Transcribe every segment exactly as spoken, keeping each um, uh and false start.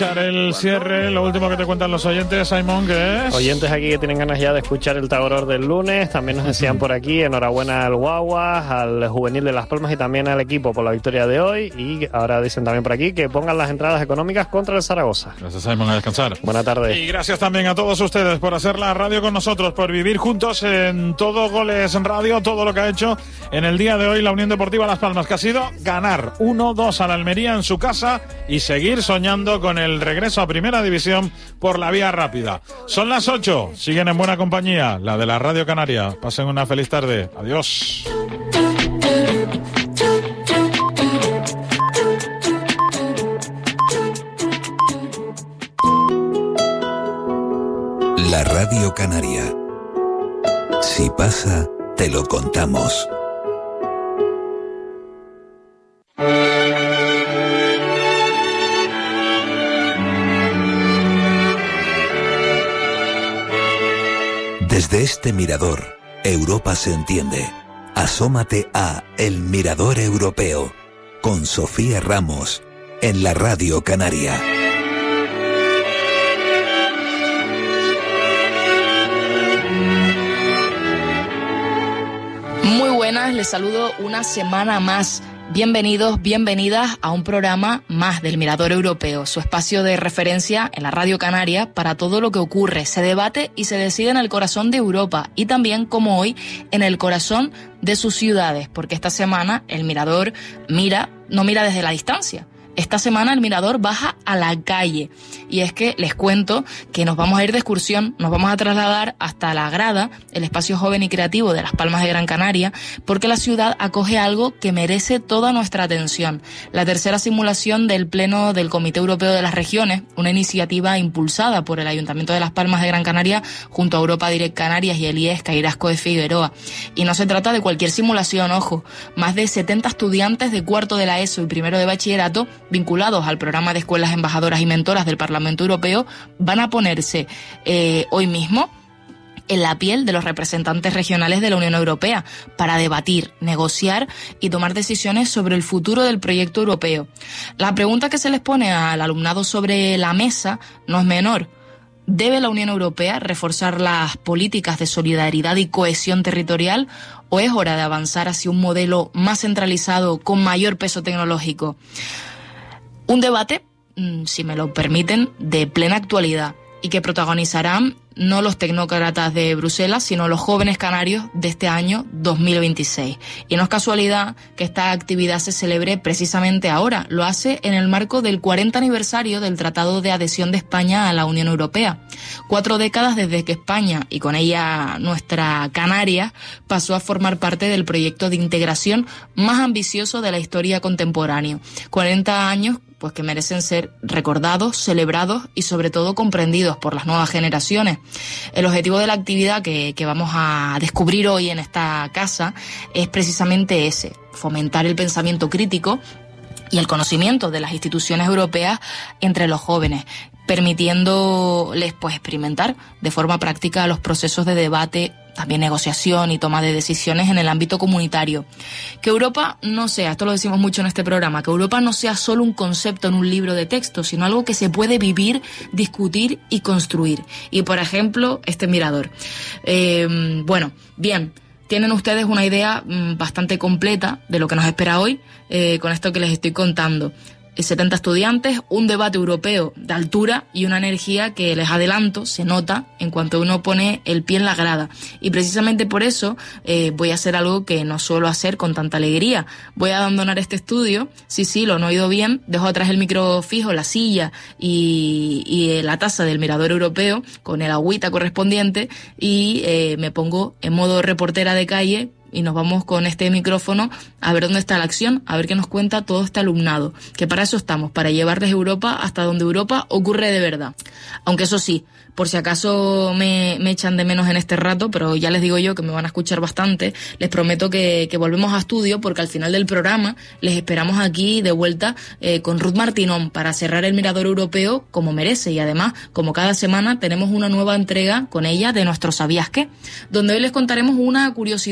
El cierre, lo último que te cuentan los oyentes, Simón, ¿qué es? Oyentes aquí que tienen ganas ya de escuchar el Taboror del lunes. También nos decían por aquí, enhorabuena al Guaguas, al Juvenil de Las Palmas y también al equipo por la victoria de hoy. Y ahora dicen también por aquí que pongan las entradas económicas contra el Zaragoza. Gracias, Simón, a descansar. Buenas tardes. Y gracias también a todos ustedes por hacer la radio con nosotros, por vivir juntos en todo Goles en Radio, todo lo que ha hecho en el día de hoy la Unión Deportiva Las Palmas, que ha sido ganar uno dos a la Almería en su casa y seguir soñando con el regreso a Primera División por la vía rápida. Son las ocho, siguen en buena compañía, la de la Radio Canaria. Pasen una feliz tarde. Adiós. La Radio Canaria. Si pasa, te lo contamos. Desde este mirador, Europa se entiende. Asómate a El Mirador Europeo, con Sofía Ramos, en la Radio Canaria. Muy buenas, les saludo una semana más. Bienvenidos, bienvenidas a un programa más del Mirador Europeo, su espacio de referencia en la Radio Canaria para todo lo que ocurre, se debate y se decide en el corazón de Europa y también, como hoy, en el corazón de sus ciudades, porque esta semana el Mirador mira, no mira desde la distancia. Esta semana el Mirador baja a la calle y es que les cuento que nos vamos a ir de excursión, nos vamos a trasladar hasta La Grada, el espacio joven y creativo de Las Palmas de Gran Canaria, porque la ciudad acoge algo que merece toda nuestra atención. La tercera simulación del Pleno del Comité Europeo de las Regiones, una iniciativa impulsada por el Ayuntamiento de Las Palmas de Gran Canaria junto a Europa Direct Canarias y el I E S Cairasco de Figueroa. Y no se trata de cualquier simulación, ojo, más de setenta estudiantes de cuarto de la ESO y primero de bachillerato vinculados al programa de escuelas embajadoras y mentoras del Parlamento Europeo van a ponerse eh, hoy mismo en la piel de los representantes regionales de la Unión Europea para debatir, negociar y tomar decisiones sobre el futuro del proyecto europeo. La pregunta que se les pone al alumnado sobre la mesa no es menor. ¿Debe la Unión Europea reforzar las políticas de solidaridad y cohesión territorial o es hora de avanzar hacia un modelo más centralizado con mayor peso tecnológico? Un debate, si me lo permiten, de plena actualidad y que protagonizarán no los tecnócratas de Bruselas, sino los jóvenes canarios de este año dos mil veintiséis. Y no es casualidad que esta actividad se celebre precisamente ahora. Lo hace en el marco del cuarenta aniversario del Tratado de Adhesión de España a la Unión Europea. Cuatro décadas desde que España, y con ella nuestra Canarias, pasó a formar parte del proyecto de integración más ambicioso de la historia contemporánea. cuarenta años pues que merecen ser recordados, celebrados y sobre todo comprendidos por las nuevas generaciones. El objetivo de la actividad que, que vamos a descubrir hoy en esta casa es precisamente ese, fomentar el pensamiento crítico y el conocimiento de las instituciones europeas entre los jóvenes, permitiéndoles pues experimentar de forma práctica los procesos de debate, también negociación y toma de decisiones en el ámbito comunitario. Que Europa no sea, esto lo decimos mucho en este programa, que Europa no sea solo un concepto en un libro de texto, sino algo que se puede vivir, discutir y construir. Y por ejemplo, este mirador. Eh, bueno, bien, tienen ustedes una idea mmm, bastante completa de lo que nos espera hoy eh, con esto que les estoy contando. setenta estudiantes, un debate europeo de altura y una energía que, les adelanto, se nota en cuanto uno pone el pie en la grada. Y precisamente por eso eh, voy a hacer algo que no suelo hacer con tanta alegría. Voy a abandonar este estudio, sí, sí, lo han oído bien, dejo atrás el micro fijo, la silla y, y la taza del Mirador Europeo con el agüita correspondiente y eh, me pongo en modo reportera de calle y nos vamos con este micrófono a ver dónde está la acción, a ver qué nos cuenta todo este alumnado, que para eso estamos, para llevarles Europa hasta donde Europa ocurre de verdad. Aunque eso sí, por si acaso me, me echan de menos en este rato, pero ya les digo yo que me van a escuchar bastante, les prometo que, que volvemos a estudio porque al final del programa les esperamos aquí de vuelta eh, con Ruth Martinón para cerrar el Mirador Europeo como merece y además, como cada semana, tenemos una nueva entrega con ella de nuestro ¿Sabías qué?, donde hoy les contaremos una curiosidad sobre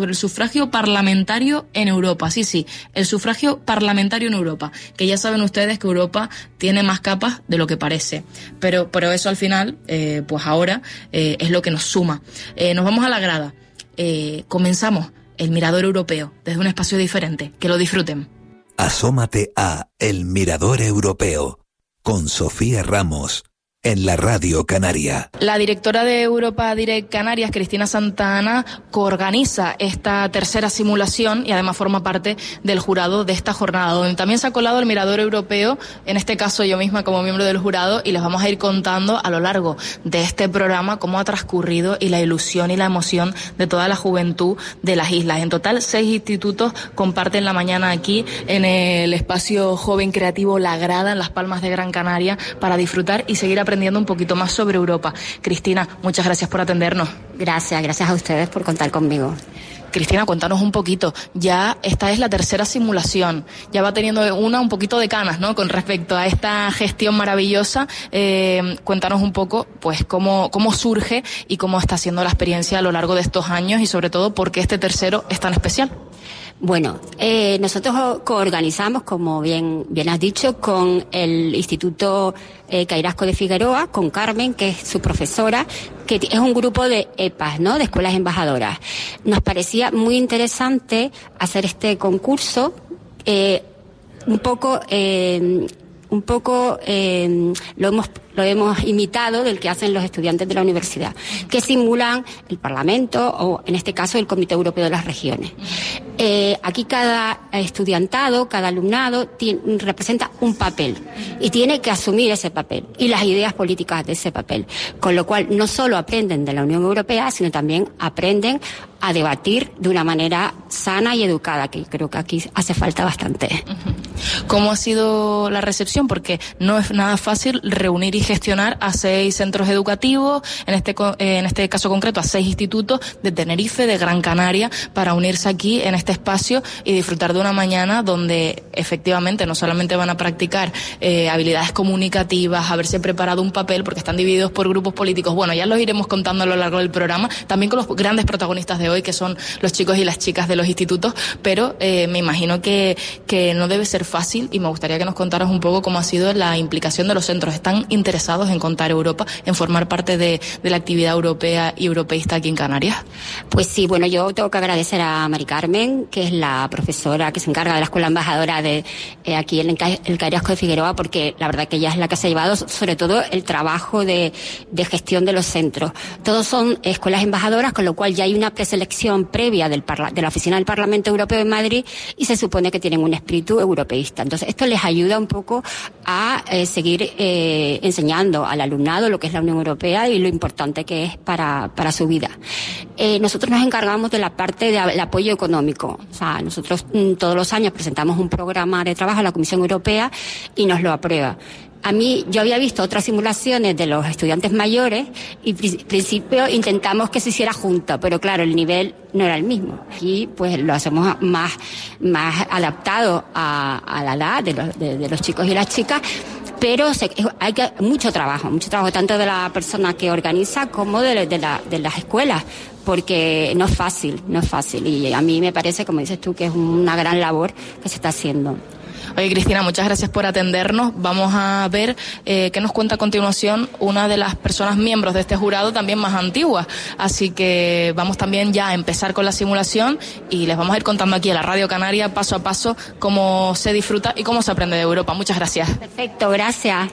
sobre el sufragio parlamentario en Europa. Sí, sí, el sufragio parlamentario en Europa, que ya saben ustedes que Europa tiene más capas de lo que parece, pero, pero eso al final, eh, pues ahora eh, es lo que nos suma. Eh, nos vamos a la grada. Eh, comenzamos el Mirador Europeo desde un espacio diferente. Que lo disfruten. Asómate a El Mirador Europeo con Sofía Ramos en la Radio Canaria. La directora de Europa Direct Canarias, Cristina Santa Ana, coorganiza esta tercera simulación y además forma parte del jurado de esta jornada, donde también se ha colado el Mirador Europeo, en este caso yo misma como miembro del jurado, y les vamos a ir contando a lo largo de este programa cómo ha transcurrido y la ilusión y la emoción de toda la juventud de las islas. En total, seis institutos comparten la mañana aquí en el espacio joven creativo La Grada, en Las Palmas de Gran Canaria, para disfrutar y seguir aprendiendo aprendiendo un poquito más sobre Europa. Cristina, muchas gracias por atendernos. Gracias, gracias a ustedes por contar conmigo. Cristina, cuéntanos un poquito. Ya esta es la tercera simulación. Ya va teniendo una un poquito de canas, ¿no? Con respecto a esta gestión maravillosa. Eh, cuéntanos un poco, pues, cómo, cómo surge y cómo está siendo la experiencia a lo largo de estos años y, sobre todo, por qué este tercero es tan especial. Bueno, eh, nosotros coorganizamos, como bien, bien has dicho, con el Instituto eh, Cairasco de Figueroa, con Carmen, que es su profesora, que es un grupo de E P As, ¿no?, de escuelas embajadoras. Nos parecía muy interesante hacer este concurso, eh, un poco, eh, un poco, eh, lo hemos lo hemos imitado del que hacen los estudiantes de la universidad, que simulan el Parlamento o, en este caso, el Comité Europeo de las Regiones. Eh, aquí cada estudiantado, cada alumnado tiene, representa un papel y tiene que asumir ese papel y las ideas políticas de ese papel, con lo cual no solo aprenden de la Unión Europea, sino también aprenden a debatir de una manera sana y educada, que creo que aquí hace falta bastante. ¿Cómo ha sido la recepción? Porque no es nada fácil reunir y gestionar a seis centros educativos, en este en este caso concreto a seis institutos de Tenerife, de Gran Canaria, para unirse aquí en este espacio y disfrutar de una mañana donde efectivamente no solamente van a practicar eh, habilidades comunicativas, haberse preparado un papel, porque están divididos por grupos políticos. Bueno, ya los iremos contando a lo largo del programa, también con los grandes protagonistas de hoy, que son los chicos y las chicas de los institutos, pero eh, me imagino que, que no debe ser fácil, y me gustaría que nos contaras un poco cómo ha sido la implicación de los centros. ¿Están interesados en contar Europa, en formar parte de, de la actividad europea y europeísta aquí en Canarias? Pues sí, bueno, yo tengo que agradecer a Mari Carmen, que es la profesora que se encarga de la escuela embajadora de eh, aquí en el Cairasco de Figueroa, porque la verdad que ella es la que se ha llevado sobre todo el trabajo de, de gestión de los centros. Todos son escuelas embajadoras, con lo cual ya hay una preselección previa del parla, de la oficina del Parlamento Europeo en Madrid, y se supone que tienen un espíritu europeísta. Entonces esto les ayuda un poco a eh, seguir eh, enseñando al alumnado lo que es la Unión Europea y lo importante que es para, para su vida. Eh, nosotros nos encargamos de la parte del apoyo económico. O sea, nosotros mm, todos los años presentamos un programa de trabajo a la Comisión Europea y nos lo aprueba. A mí, yo había visto otras simulaciones de los estudiantes mayores y en principio intentamos que se hiciera junto, pero claro, el nivel no era el mismo. Aquí pues lo hacemos más, más adaptado a, a la edad de los, de, de los chicos y las chicas, pero se, hay que, mucho trabajo, mucho trabajo tanto de la persona que organiza como de, de, la, de las escuelas, porque no es fácil, no es fácil, y a mí me parece, como dices tú, que es una gran labor que se está haciendo. Oye, Cristina, muchas gracias por atendernos. Vamos a ver eh, qué nos cuenta a continuación una de las personas miembros de este jurado también más antiguas. Así que vamos también ya a empezar con la simulación y les vamos a ir contando aquí a la Radio Canaria paso a paso cómo se disfruta y cómo se aprende de Europa. Muchas gracias. Perfecto, gracias.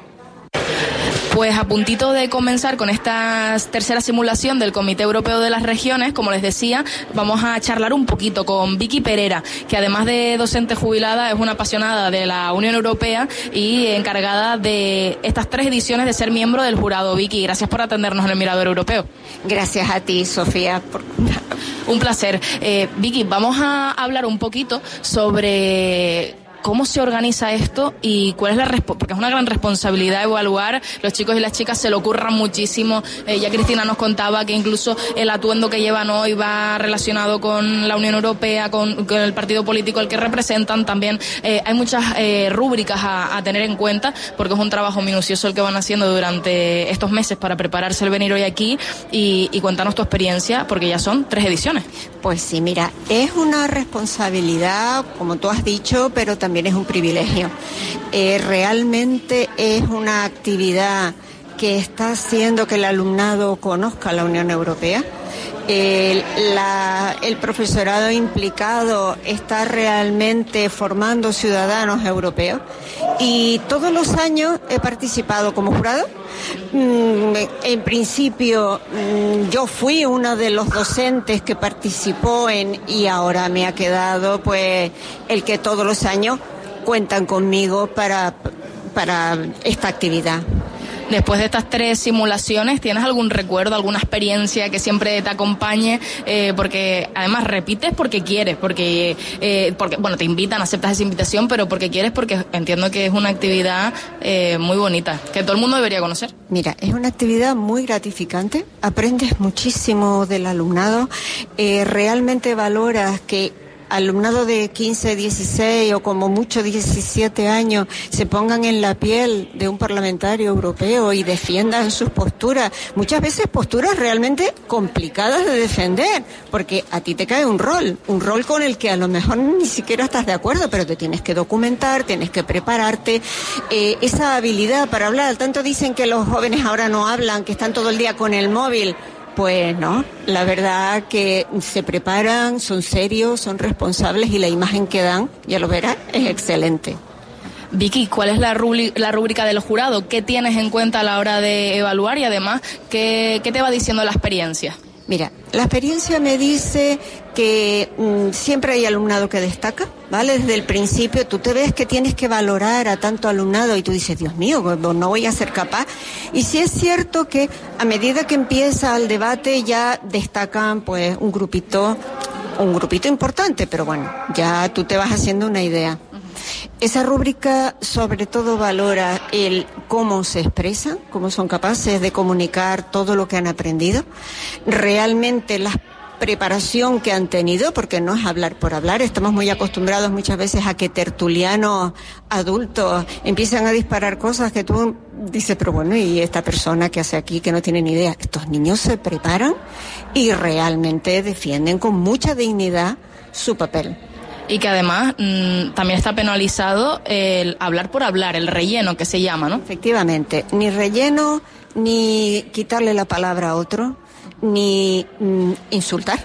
Pues a puntito de comenzar con esta tercera simulación del Comité Europeo de las Regiones, como les decía, vamos a charlar un poquito con Vicky Perera, que además de docente jubilada es una apasionada de la Unión Europea y encargada de estas tres ediciones de ser miembro del jurado. Vicky, gracias por atendernos en el Mirador Europeo. Gracias a ti, Sofía. Por... Un placer. Eh, Vicky, vamos a hablar un poquito sobre ¿cómo se organiza esto y cuál es la resp- porque es una gran responsabilidad evaluar? Los chicos y las chicas se lo curran muchísimo. Eh, ya Cristina nos contaba que incluso el atuendo que llevan hoy va relacionado con la Unión Europea, con, con el partido político al que representan. También eh, hay muchas eh, rúbricas a, a tener en cuenta, porque es un trabajo minucioso el que van haciendo durante estos meses para prepararse el venir hoy aquí y, y contarnos tu experiencia, porque ya son tres ediciones. Pues sí, mira, es una responsabilidad, como tú has dicho, pero también es un privilegio. Eh, realmente es una actividad que está haciendo que el alumnado conozca la Unión Europea. El, la, el profesorado implicado está realmente formando ciudadanos europeos, y todos los años he participado como jurado. En principio yo fui uno de los docentes que participó en, y ahora me ha quedado pues el que todos los años cuentan conmigo para, para esta actividad. Después de estas tres simulaciones, ¿tienes algún recuerdo, alguna experiencia que siempre te acompañe? Eh, porque además repites porque quieres, porque, eh, porque, bueno, te invitan, aceptas esa invitación, pero porque quieres, porque entiendo que es una actividad eh, muy bonita, que todo el mundo debería conocer. Mira, es una actividad muy gratificante, aprendes muchísimo del alumnado, eh, realmente valoras que alumnado de quince, dieciséis o como mucho diecisiete años se pongan en la piel de un parlamentario europeo y defiendan sus posturas, muchas veces posturas realmente complicadas de defender, porque a ti te cae un rol, un rol con el que a lo mejor ni siquiera estás de acuerdo, pero te tienes que documentar, tienes que prepararte, eh, esa habilidad para hablar. Tanto dicen que los jóvenes ahora no hablan, que están todo el día con el móvil. Pues no, la verdad que se preparan, son serios, son responsables, y la imagen que dan, ya lo verás, es excelente. Vicky, ¿cuál es la, rubri- la rúbrica de los jurados? ¿Qué tienes en cuenta a la hora de evaluar? Y además, ¿qué, qué te va diciendo la experiencia? Mira, la experiencia me dice que mmm, siempre hay alumnado que destaca, ¿vale? Desde el principio tú te ves que tienes que valorar a tanto alumnado y tú dices, Dios mío, pues no voy a ser capaz. Y sí es cierto que a medida que empieza el debate ya destacan pues un grupito, un grupito importante, pero bueno, ya tú te vas haciendo una idea. Esa rúbrica sobre todo valora el cómo se expresan, cómo son capaces de comunicar todo lo que han aprendido, realmente la preparación que han tenido, porque no es hablar por hablar. Estamos muy acostumbrados muchas veces a que tertulianos adultos empiezan a disparar cosas que tú dices, pero bueno, ¿y esta persona que hace aquí que no tiene ni idea? Estos niños se preparan y realmente defienden con mucha dignidad su papel. Y que además mmm, también está penalizado el hablar por hablar, el relleno que se llama, ¿no? Efectivamente, ni relleno, ni quitarle la palabra a otro, ni mmm, insultar,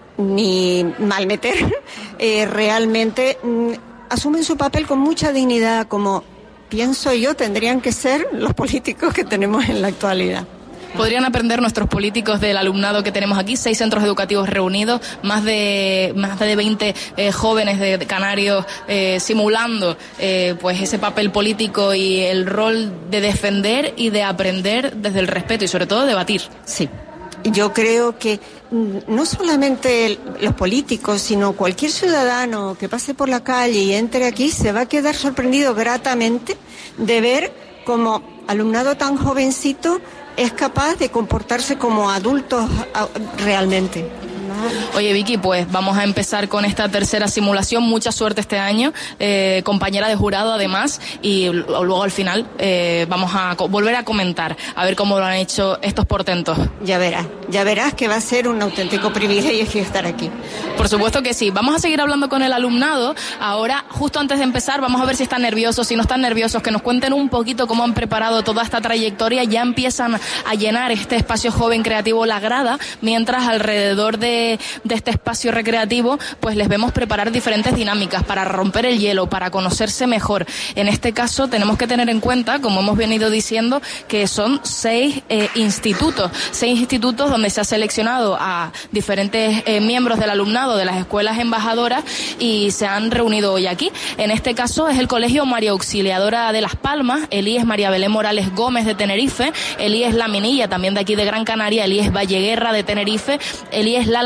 ni malmeter. Eh, realmente mmm, asumen su papel con mucha dignidad, como pienso yo tendrían que ser los políticos que tenemos en la actualidad. Podrían aprender nuestros políticos del alumnado que tenemos aquí, seis centros educativos reunidos, más de más de veinte eh, jóvenes de, de canarios eh, simulando eh, pues ese papel político y el rol de defender y de aprender desde el respeto y sobre todo debatir. Sí. Yo creo que no solamente los políticos, sino cualquier ciudadano que pase por la calle y entre aquí se va a quedar sorprendido gratamente de ver cómo alumnado tan jovencito es capaz de comportarse como adultos realmente. Oye, Vicky, pues vamos a empezar con esta tercera simulación. Mucha suerte este año, eh, compañera de jurado además, y luego al final eh, vamos a co- volver a comentar a ver cómo lo han hecho estos portentos. Ya verás, ya verás que va a ser un auténtico privilegio estar aquí. Por supuesto que sí. Vamos a seguir hablando con el alumnado. Ahora, justo antes de empezar, vamos a ver si están nerviosos, si no están nerviosos, que nos cuenten un poquito cómo han preparado toda esta trayectoria. Ya empiezan a llenar este espacio joven creativo La Grada, mientras alrededor de de este espacio recreativo pues les vemos preparar diferentes dinámicas para romper el hielo, para conocerse mejor. En este caso tenemos que tener en cuenta, como hemos venido diciendo, que son seis eh, institutos, seis institutos donde se ha seleccionado a diferentes eh, miembros del alumnado de las escuelas embajadoras y se han reunido hoy aquí. En este caso es el Colegio María Auxiliadora de Las Palmas, el I E S María Belén Morales Gómez de Tenerife, el I E S La Minilla también de aquí de Gran Canaria, el I E S Valleguerra de Tenerife, el I E S La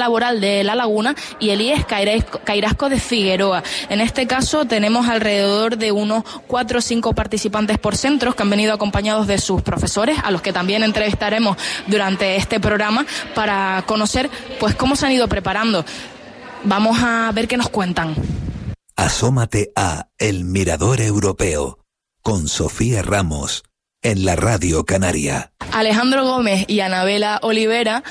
Laboral de La Laguna y el I E S Cairasco de Figueroa. En este caso tenemos alrededor de unos cuatro o cinco participantes por centros que han venido acompañados de sus profesores, a los que también entrevistaremos durante este programa para conocer pues cómo se han ido preparando. Vamos a ver qué nos cuentan. Asómate a El Mirador Europeo con Sofía Ramos en la Radio Canaria. Alejandro Gómez y Anabela Olivera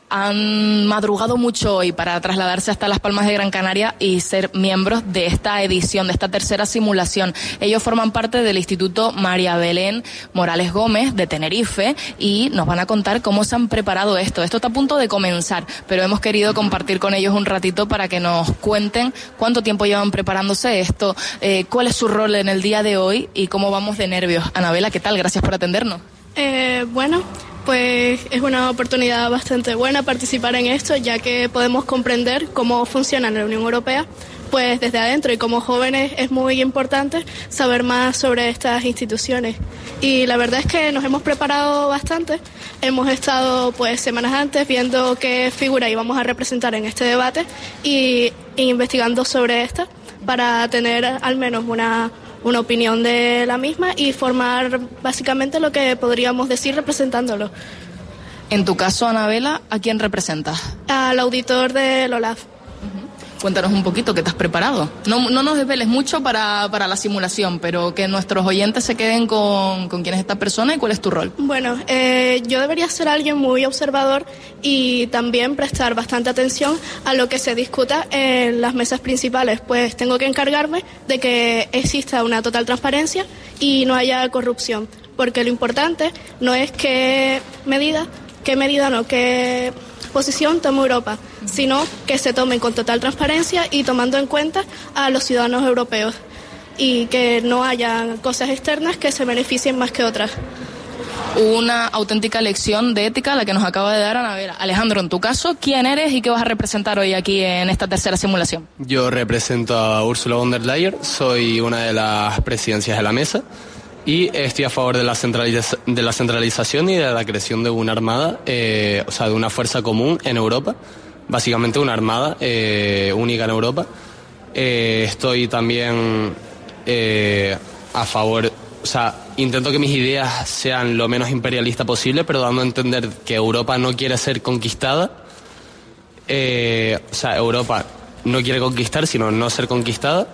han madrugado mucho hoy para trasladarse hasta Las Palmas de Gran Canaria y ser miembros de esta edición, de esta tercera simulación. Ellos forman parte del Instituto María Belén Morales Gómez de Tenerife y nos van a contar cómo se han preparado esto. Esto está a punto de comenzar, pero hemos querido compartir con ellos un ratito para que nos cuenten cuánto tiempo llevan preparándose esto, eh, cuál es su rol en el día de hoy y cómo vamos de nervios. Anabela, ¿qué tal? Gracias por atendernos. Eh, bueno, pues es una oportunidad bastante buena participar en esto, ya que podemos comprender cómo funciona la Unión Europea pues desde adentro, y como jóvenes es muy importante saber más sobre estas instituciones. Y la verdad es que nos hemos preparado bastante. Hemos estado pues semanas antes viendo qué figura íbamos a representar en este debate y, y investigando sobre esta para tener al menos una una opinión de la misma y formar básicamente lo que podríamos decir representándolo. En tu caso, Anabela, ¿a quién representas? Al auditor del OLAF. Uh-huh. Cuéntanos un poquito, ¿qué te has preparado? No, no nos desveles mucho para, para la simulación, pero que nuestros oyentes se queden con, con quién es esta persona y cuál es tu rol. Bueno, eh, yo debería ser alguien muy observador y también prestar bastante atención a lo que se discuta en las mesas principales, pues tengo que encargarme de que exista una total transparencia y no haya corrupción, porque lo importante no es qué medida, qué medida no, qué posición toma Europa, sino que se tomen con total transparencia y tomando en cuenta a los ciudadanos europeos y que no haya cosas externas que se beneficien más que otras. Una auténtica lección de ética la que nos acaba de dar Anabela. Alejandro, en tu caso, ¿quién eres y qué vas a representar hoy aquí en esta tercera simulación? Yo represento a Ursula von der Leyen, soy una de las presidencias de la mesa y estoy a favor de la, centraliza- de la centralización y de la creación de una armada, eh, o sea, de una fuerza común en Europa, básicamente una armada eh, única en Europa. Eh, estoy también eh, a favor, o sea, intento que mis ideas sean lo menos imperialista posible, pero dando a entender que Europa no quiere ser conquistada. Eh, o sea, Europa no quiere conquistar, sino no ser conquistada,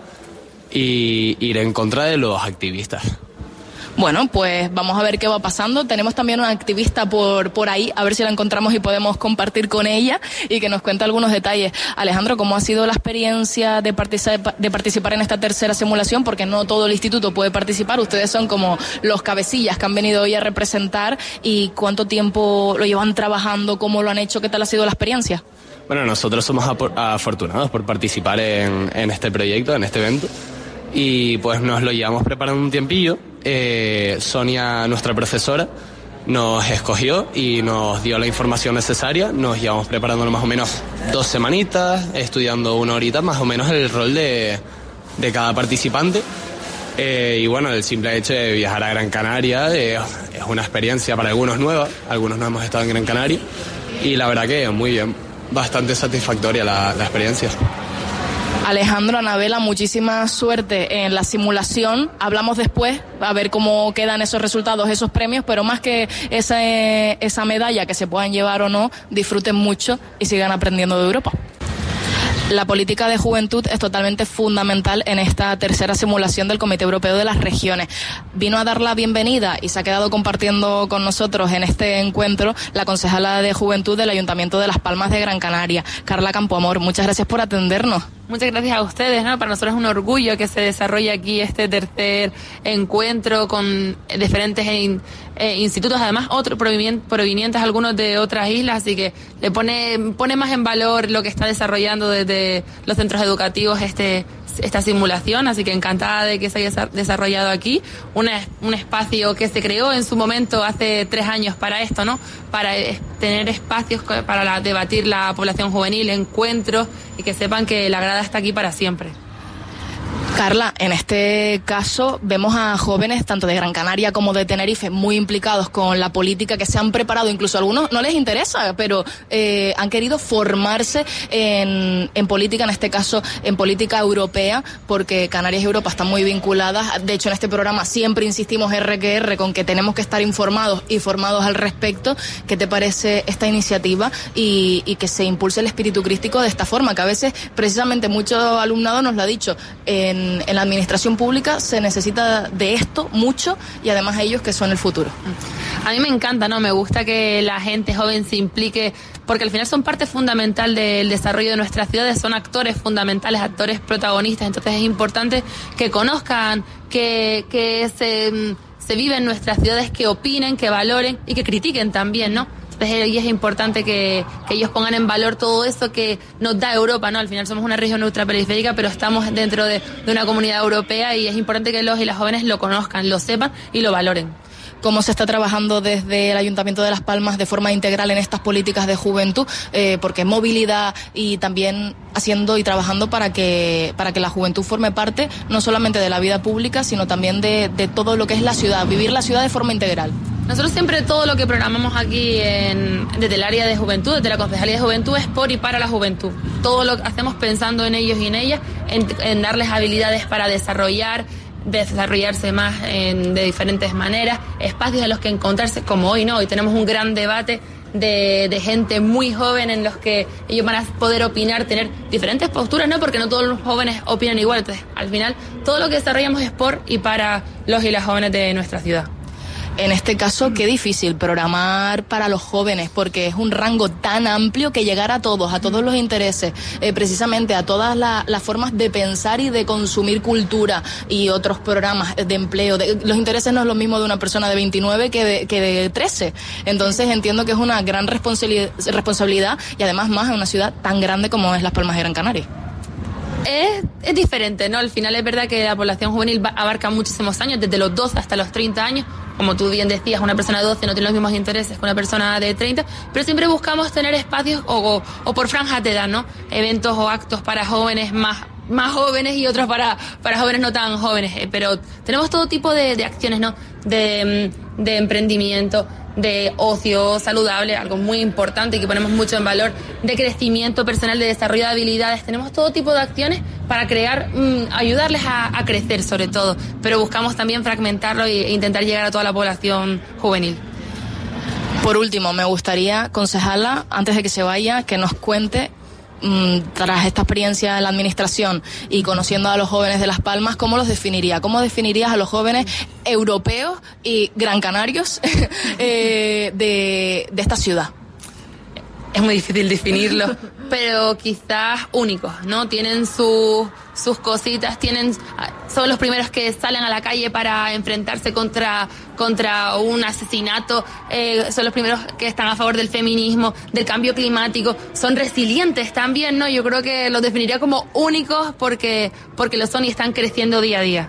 y ir en contra de los activistas. Bueno, pues vamos a ver qué va pasando. Tenemos también una activista por, por ahí, a ver si la encontramos y podemos compartir con ella y que nos cuente algunos detalles. Alejandro, ¿cómo ha sido la experiencia de, particip- de participar en esta tercera simulación? Porque no todo el instituto puede participar. Ustedes son como los cabecillas que han venido hoy a representar. ¿Y cuánto tiempo lo llevan trabajando? ¿Cómo lo han hecho? ¿Qué tal ha sido la experiencia? Bueno, nosotros somos apor- afortunados por participar en, en este proyecto, en este evento. Y pues nos lo llevamos preparando un tiempillo. Eh, Sonia, nuestra profesora, nos escogió y nos dio la información necesaria. Nos llevamos preparándolo más o menos dos semanitas, estudiando una horita más o menos el rol de, de cada participante. Eh, y bueno, el simple hecho de viajar a Gran Canaria eh, es una experiencia para algunos nueva. Algunos no hemos estado en Gran Canaria y la verdad que muy bien, bastante satisfactoria la, la experiencia. Alejandro, Anabela, muchísima suerte en la simulación. Hablamos después a ver cómo quedan esos resultados, esos premios, pero más que esa, esa medalla que se puedan llevar o no, disfruten mucho y sigan aprendiendo de Europa. La política de juventud es totalmente fundamental en esta tercera simulación del Comité Europeo de las Regiones. Vino a dar la bienvenida y se ha quedado compartiendo con nosotros en este encuentro la concejala de Juventud del Ayuntamiento de Las Palmas de Gran Canaria, Carla Campoamor. Muchas gracias por atendernos. Muchas gracias a ustedes, ¿no? Para nosotros es un orgullo que se desarrolle aquí este tercer encuentro con diferentes in, eh, institutos, además otros provenientes algunos de otras islas, así que le pone pone más en valor lo que está desarrollando desde los centros educativos este esta simulación, así que encantada de que se haya desarrollado aquí una, un espacio que se creó en su momento hace tres años para esto, ¿no? Para tener espacios para la, debatir la población juvenil, encuentros y que sepan que la grada está aquí para siempre. Carla, en este caso vemos a jóvenes tanto de Gran Canaria como de Tenerife muy implicados con la política, que se han preparado, incluso a algunos no les interesa, pero eh, han querido formarse en, en política, en este caso en política europea, porque Canarias y Europa están muy vinculadas. De hecho, en este programa siempre insistimos erre que erre con que tenemos que estar informados y formados al respecto. ¿Qué te parece esta iniciativa y, y que se impulse el espíritu crítico de esta forma? Que a veces, precisamente, mucho alumnado nos lo ha dicho, en En, en la administración pública se necesita de esto mucho, y además ellos que son el futuro. A mí me encanta, ¿no? Me gusta que la gente joven se implique, porque al final son parte fundamental del desarrollo de nuestras ciudades, son actores fundamentales, actores protagonistas. Entonces es importante que conozcan, que, que se, se vive en nuestras ciudades, que opinen, que valoren y que critiquen también, ¿no? Y es importante que, que ellos pongan en valor todo eso que nos da Europa, ¿no? Al final somos una región ultraperiférica, pero estamos dentro de, de una comunidad europea, y es importante que los y las jóvenes lo conozcan, lo sepan y lo valoren. ¿Cómo se está trabajando desde el Ayuntamiento de Las Palmas de forma integral en estas políticas de juventud? Eh, porque movilidad y también haciendo y trabajando para que para que la juventud forme parte no solamente de la vida pública, sino también de, de todo lo que es la ciudad, vivir la ciudad de forma integral. Nosotros siempre todo lo que programamos aquí en, desde el área de juventud, desde la Concejalía de Juventud, es por y para la juventud. Todo lo que hacemos pensando en ellos y en ellas, en, en darles habilidades para desarrollar, desarrollarse más en, de diferentes maneras, espacios en los que encontrarse, como hoy, ¿no? Hoy tenemos un gran debate de, de gente muy joven en los que ellos van a poder opinar, tener diferentes posturas, ¿no? Porque no todos los jóvenes opinan igual. Entonces, al final, todo lo que desarrollamos es por y para los y las jóvenes de nuestra ciudad. En este caso, qué difícil programar para los jóvenes, porque es un rango tan amplio que llegar a todos, a todos los intereses, eh, precisamente a todas la, las formas de pensar y de consumir cultura y otros programas de empleo. De, los intereses no es lo mismo de una persona de veintinueve que de, que de trece. Entonces entiendo que es una gran responsabilidad, responsabilidad y además más en una ciudad tan grande como es Las Palmas de Gran Canaria. Es, es diferente, ¿no? Al final es verdad que la población juvenil abarca muchísimos años, desde los doce hasta los treinta años. Como tú bien decías, una persona de doce no tiene los mismos intereses que una persona de treinta, pero siempre buscamos tener espacios o, o, o por franjas de edad, ¿no? Eventos o actos para jóvenes más, más jóvenes y otros para, para jóvenes no tan jóvenes. Eh, pero tenemos todo tipo de, de acciones, ¿no? De, de emprendimiento, de ocio saludable, algo muy importante y que ponemos mucho en valor, de crecimiento personal, de desarrollo de habilidades. Tenemos todo tipo de acciones para crear, mmm, ayudarles a, a crecer sobre todo, pero buscamos también fragmentarlo e intentar llegar a toda la población juvenil. Por último, me gustaría, concejala, antes de que se vaya, que nos cuente, tras esta experiencia en la administración y conociendo a los jóvenes de Las Palmas, ¿cómo los definiría? ¿Cómo definirías a los jóvenes europeos y gran canarios eh, de, de esta ciudad? Es muy difícil definirlo, pero quizás únicos, ¿no? Tienen sus sus cositas, tienen son los primeros que salen a la calle para enfrentarse contra contra un asesinato, eh, son los primeros que están a favor del feminismo, del cambio climático, son resilientes también, ¿no? Yo creo que los definiría como únicos porque porque lo son y están creciendo día a día.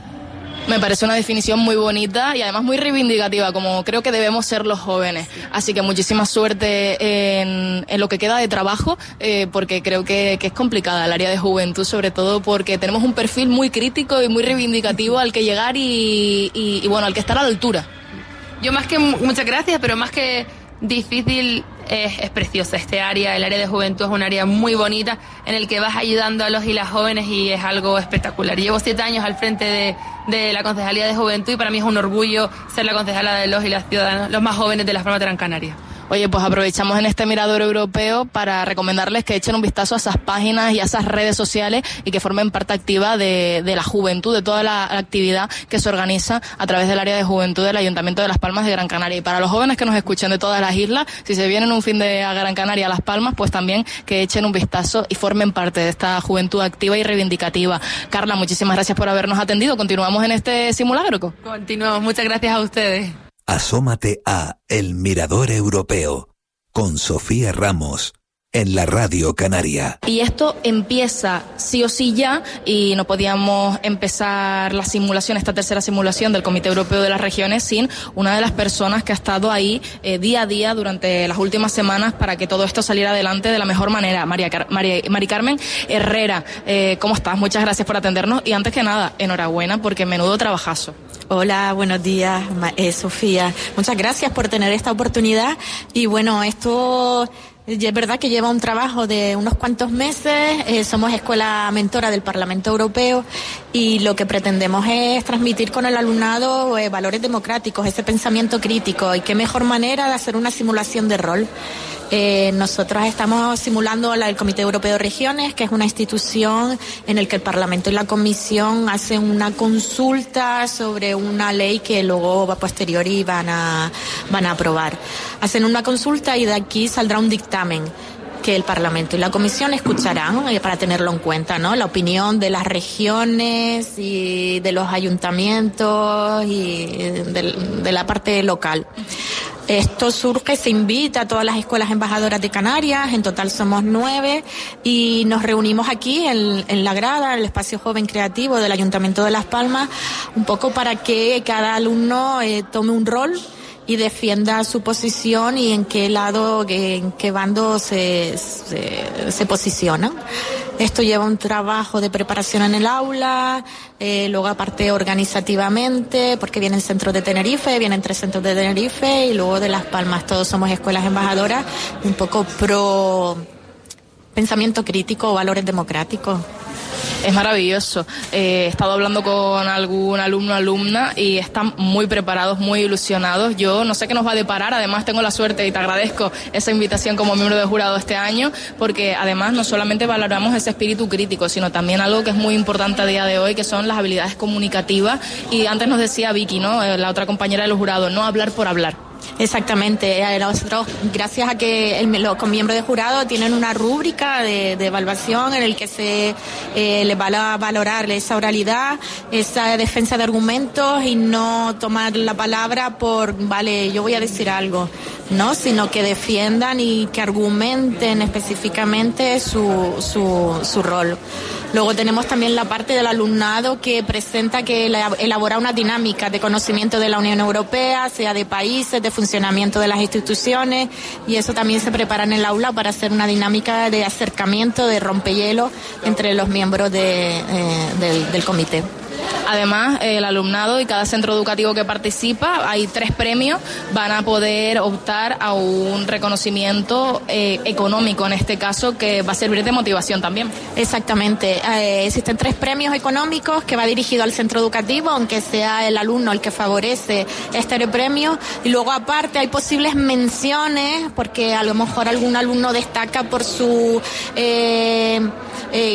Me parece una definición muy bonita y además muy reivindicativa, como creo que debemos ser los jóvenes. Así que muchísima suerte en, en lo que queda de trabajo, eh, porque creo que, que es complicada el área de juventud, sobre todo porque tenemos un perfil muy crítico y muy reivindicativo al que llegar y, y, y bueno, al que estar a la altura. Yo más que, muchas gracias, pero más que difícil, es, es preciosa este área. El área de juventud es un área muy bonita en el que vas ayudando a los y las jóvenes y es algo espectacular. Llevo siete años al frente de, de la Concejalía de Juventud y para mí es un orgullo ser la concejala de los y las ciudadanos, los más jóvenes de Las Palmas de Gran Canaria. Oye, pues aprovechamos en este Mirador Europeo para recomendarles que echen un vistazo a esas páginas y a esas redes sociales y que formen parte activa de, de la juventud, de toda la actividad que se organiza a través del área de juventud del Ayuntamiento de Las Palmas de Gran Canaria. Y para los jóvenes que nos escuchen de todas las islas, si se vienen un fin de a Gran Canaria, a Las Palmas, pues también que echen un vistazo y formen parte de esta juventud activa y reivindicativa. Carla, muchísimas gracias por habernos atendido. Continuamos en este simulacro. Continuamos. Muchas gracias a ustedes. Asómate a El Mirador Europeo con Sofía Ramos en la Radio Canaria. Y esto empieza sí o sí ya, y no podíamos empezar la simulación, esta tercera simulación del Comité Europeo de las Regiones, sin una de las personas que ha estado ahí eh, día a día durante las últimas semanas para que todo esto saliera adelante de la mejor manera. María, Car- María Mari Carmen Herrera, eh, ¿cómo estás? Muchas gracias por atendernos y antes que nada, enhorabuena porque menudo trabajazo. Hola, buenos días, eh, Sofía. Muchas gracias por tener esta oportunidad. Y bueno, esto es verdad que lleva un trabajo de unos cuantos meses. Eh, somos escuela mentora del Parlamento Europeo y lo que pretendemos es transmitir con el alumnado eh, valores democráticos, ese pensamiento crítico. Y qué mejor manera de hacer una simulación de rol. Eh, nosotros estamos simulando la, el Comité Europeo de Regiones, que es una institución en la que el Parlamento y la Comisión hacen una consulta sobre una ley que luego a posteriori van a, van a aprobar. Hacen una consulta y de aquí saldrá un dictamen que el Parlamento y la Comisión escucharán eh, para tenerlo en cuenta, ¿no? La opinión de las regiones y de los ayuntamientos y de, de la parte local. Esto surge, se invita a todas las escuelas embajadoras de Canarias, en total somos nueve, y nos reunimos aquí en, en la grada, en el espacio joven creativo del Ayuntamiento de Las Palmas, un poco para que cada alumno eh, tome un rol y defienda su posición y en qué lado, en qué bando se, se, se posicionan. Esto lleva un trabajo de preparación en el aula, eh, luego aparte organizativamente, porque vienen centros de Tenerife, vienen tres centros de Tenerife y luego de Las Palmas. Todos somos escuelas embajadoras, un poco pro pensamiento crítico, valores democráticos. Es maravilloso. Eh, he estado hablando con algún alumno o alumna y están muy preparados, muy ilusionados. Yo no sé qué nos va a deparar. Además, tengo la suerte y te agradezco esa invitación como miembro de jurado este año, porque además no solamente valoramos ese espíritu crítico, sino también algo que es muy importante a día de hoy, que son las habilidades comunicativas. Y antes nos decía Vicky, ¿no? Eh, la otra compañera del jurado, no hablar por hablar. Exactamente, nosotros gracias a que el, los miembros de jurado tienen una rúbrica de, de evaluación en el que se eh, les va a valorar esa oralidad, esa defensa de argumentos y no tomar la palabra por, vale, yo voy a decir algo, no, sino que defiendan y que argumenten específicamente su, su, su rol. Luego tenemos también la parte del alumnado que presenta que elabora una dinámica de conocimiento de la Unión Europea, sea de países, de funcionamiento de las instituciones, y eso también se prepara en el aula para hacer una dinámica de acercamiento, de rompehielo entre los miembros de, eh, del, del comité. Además, el alumnado y cada centro educativo que participa, hay tres premios, van a poder optar a un reconocimiento eh, económico, en este caso, que va a servir de motivación también. Exactamente. Eh, existen tres premios económicos que va dirigido al centro educativo, aunque sea el alumno el que favorece este premio. Y luego, aparte, hay posibles menciones, porque a lo mejor algún alumno destaca por su eh, eh,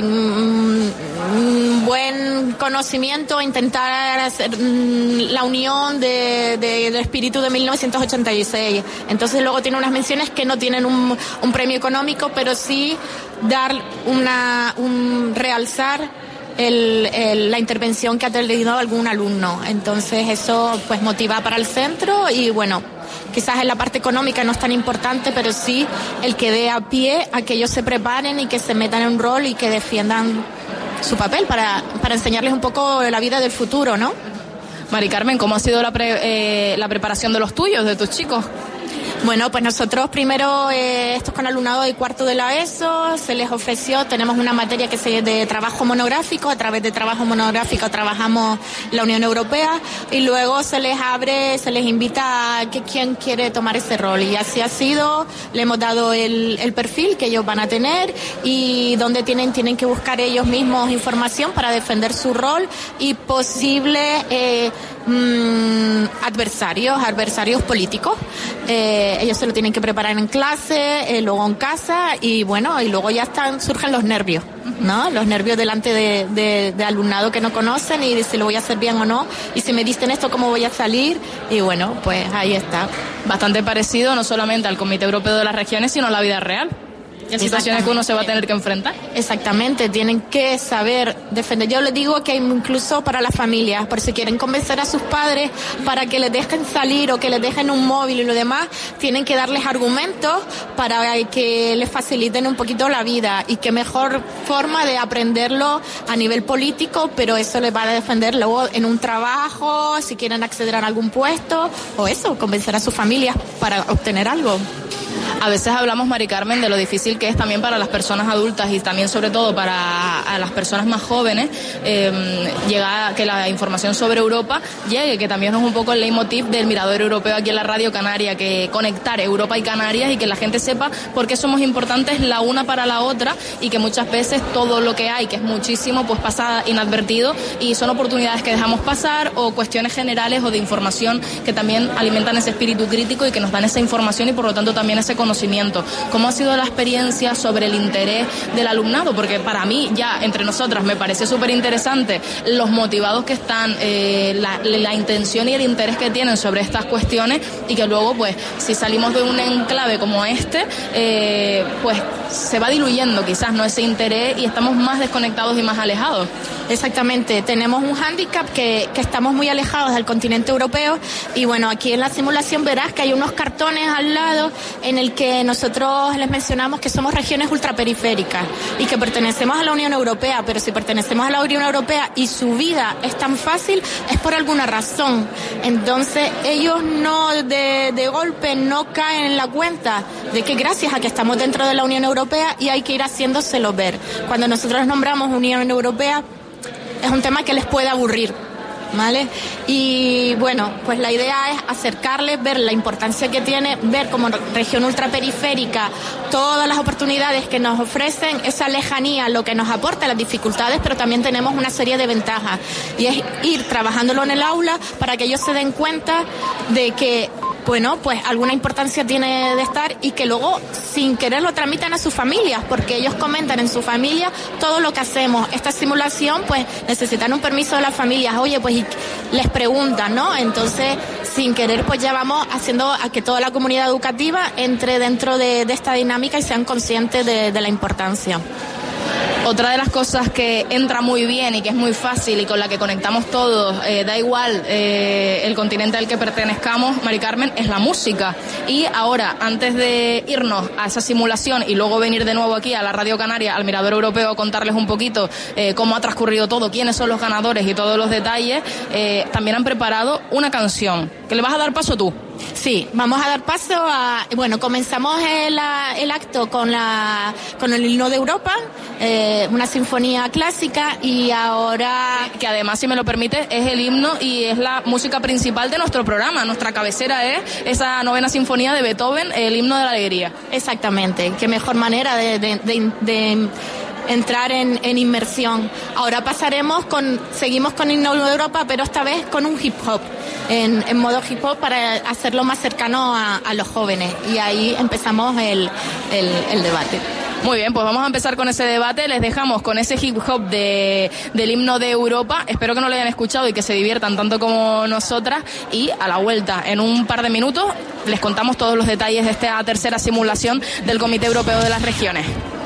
mm, buen conocimiento, intentar hacer mm, la unión de, de, del espíritu de mil novecientos ochenta y seis. Entonces luego tiene unas menciones que no tienen un, un premio económico, pero sí dar una, un realzar el, el, la intervención que ha tenido algún alumno. Entonces eso pues motiva para el centro y bueno, quizás en la parte económica no es tan importante, pero sí el que dé a pie a que ellos se preparen y que se metan en un rol y que defiendan su papel para, para enseñarles un poco la vida del futuro, ¿no? Mari Carmen, ¿cómo ha sido la, pre, eh, la preparación de los tuyos, de tus chicos? Bueno, pues nosotros primero, eh, estos con alumnado de cuarto de la ESO, se les ofreció, tenemos una materia que se de trabajo monográfico, a través de trabajo monográfico trabajamos la Unión Europea y luego se les abre, se les invita a que quien quiere tomar ese rol y así ha sido, le hemos dado el, el perfil que ellos van a tener y donde tienen, tienen que buscar ellos mismos información para defender su rol y posibles eh, mmm, adversarios, adversarios políticos. Eh, ellos se lo tienen que preparar en clase, eh, luego en casa y bueno, y luego ya están, surgen los nervios, ¿no? Los nervios delante de, de, de alumnado que no conocen y si lo voy a hacer bien o no, y si me dicen esto, ¿cómo voy a salir? Y bueno, pues ahí está. Bastante parecido no solamente al Comité Europeo de las Regiones, sino a la vida real. Y en situaciones que uno se va a tener que enfrentar. Exactamente, tienen que saber defender. Yo les digo que incluso para las familias, por si quieren convencer a sus padres para que les dejen salir o que les dejen un móvil y lo demás, tienen que darles argumentos para que les faciliten un poquito la vida, y qué mejor forma de aprenderlo a nivel político, pero eso les va a defender luego en un trabajo, si quieren acceder a algún puesto, o eso, convencer a sus familias para obtener algo. A veces hablamos, Mari Carmen, de lo difícil que es también para las personas adultas y también sobre todo para a las personas más jóvenes eh, llegar, que la información sobre Europa llegue, que también es un poco el leitmotiv del Mirador Europeo aquí en la Radio Canaria, que conectar Europa y Canarias y que la gente sepa por qué somos importantes la una para la otra, y que muchas veces todo lo que hay, que es muchísimo, pues pasa inadvertido y son oportunidades que dejamos pasar, o cuestiones generales o de información que también alimentan ese espíritu crítico y que nos dan esa información y por lo tanto también ese conocimiento. ¿Cómo ha sido la experiencia sobre el interés del alumnado? Porque para mí, ya entre nosotras, me parece súper interesante los motivados que están, eh, la, la intención y el interés que tienen sobre estas cuestiones, y que luego, pues, si salimos de un enclave como este, eh, pues se va diluyendo quizás, ¿no?, ese interés, y estamos más desconectados y más alejados. Exactamente, tenemos un hándicap que, que estamos muy alejados del continente europeo, y bueno, aquí en la simulación verás que hay unos cartones al lado en el que nosotros les mencionamos que somos regiones ultraperiféricas y que pertenecemos a la Unión Europea, pero si pertenecemos a la Unión Europea y su vida es tan fácil, es por alguna razón. Entonces ellos no de, de golpe no caen en la cuenta de que gracias a que estamos dentro de la Unión Europea, y hay que ir haciéndoselo ver. Cuando nosotros nombramos Unión Europea, es un tema que les puede aburrir, ¿vale? Y bueno, pues la idea es acercarles, ver la importancia que tiene, ver como región ultraperiférica todas las oportunidades que nos ofrecen, esa lejanía, lo que nos aporta, las dificultades, pero también tenemos una serie de ventajas, y es ir trabajándolo en el aula para que ellos se den cuenta de que, bueno, pues alguna importancia tiene de estar, y que luego sin querer lo tramitan a sus familias, porque ellos comentan en su familia todo lo que hacemos. Esta simulación, pues necesitan un permiso de las familias, oye, pues y les preguntan, ¿no? Entonces, sin querer, pues ya vamos haciendo a que toda la comunidad educativa entre dentro de, de esta dinámica y sean conscientes de, de la importancia. Otra de las cosas que entra muy bien y que es muy fácil y con la que conectamos todos, eh, da igual eh, el continente al que pertenezcamos, Mari Carmen, es la música. Y ahora, antes de irnos a esa simulación y luego venir de nuevo aquí a la Radio Canaria, al Mirador Europeo, a contarles un poquito eh, cómo ha transcurrido todo, quiénes son los ganadores y todos los detalles, eh, también han preparado una canción que le vas a dar paso tú. Sí, vamos a dar paso a... Bueno, comenzamos el, el acto con la con el himno de Europa, eh, una sinfonía clásica, y ahora... Que además, si me lo permite, es el himno y es la música principal de nuestro programa. Nuestra cabecera es esa novena sinfonía de Beethoven, el himno de la alegría. Exactamente, qué mejor manera de... de, de, de entrar en, en inmersión. Ahora pasaremos con, seguimos con Himno de Europa, pero esta vez con un hip hop, en, en modo hip hop, para hacerlo más cercano a, a los jóvenes, y ahí empezamos el, el, el debate. Muy bien, pues vamos a empezar con ese debate. Les dejamos con ese hip hop de, del himno de Europa. Espero que no lo hayan escuchado y que se diviertan tanto como nosotras. Y a la vuelta, en un par de minutos, les contamos todos los detalles de esta tercera simulación del Comité Europeo de las Regiones.